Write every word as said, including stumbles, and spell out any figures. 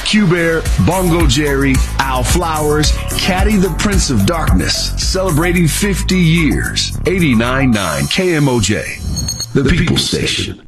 Q-Bear, Bongo Jerry, Al Flowers, Caddy the Prince of Darkness, celebrating fifty years. eighty-nine point nine K M O J, the People Station.